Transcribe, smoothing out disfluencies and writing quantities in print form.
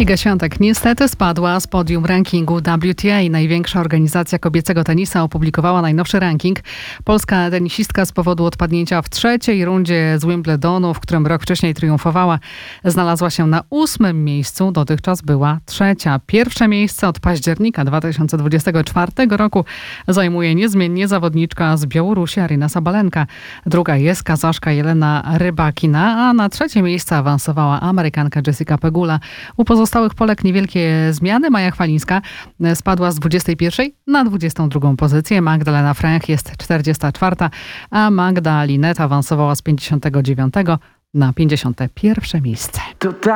Iga Świątek niestety spadła z podium rankingu WTA. Największa organizacja kobiecego tenisa opublikowała najnowszy ranking. Polska tenisistka z powodu odpadnięcia w trzeciej rundzie z Wimbledonu, w którym rok wcześniej triumfowała, znalazła się na 8. miejscu. Dotychczas była trzecia. Pierwsze miejsce od października 2024 roku zajmuje niezmiennie zawodniczka z Białorusi Aryna Sabalenka. Druga jest Kazaszka Jelena Rybakina, a na trzecie miejsce awansowała Amerykanka Jessica Pegula. U pozostałych Polek niewielkie zmiany. Maja Chwalińska spadła z 21 na 22 pozycję. Magdalena Fręch jest 44, a Magda Linet awansowała z 59 na 51 miejsce.